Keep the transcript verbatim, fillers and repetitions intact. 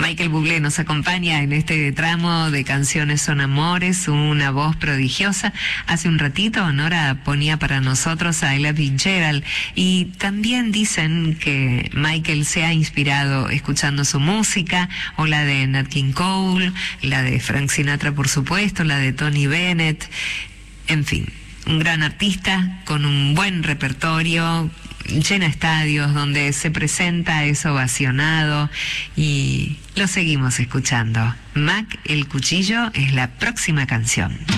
Michael Bublé nos acompaña en este tramo de Canciones son Amores, una voz prodigiosa. Hace un ratito Nora ponía para nosotros a Ella Fitzgerald y también dicen que Michael se ha inspirado escuchando su música, o la de Nat King Cole, la de Frank Sinatra por supuesto, la de Tony Bennett, en fin, un gran artista con un buen repertorio, llena estadios, donde se presenta, es ovacionado y lo seguimos escuchando. Mac el Cuchillo es la próxima canción.